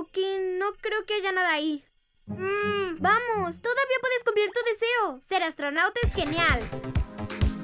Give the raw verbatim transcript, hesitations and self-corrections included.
Aunque no creo que haya nada ahí. Mm, vamos, todavía puedes cumplir tu deseo. Ser astronauta es genial.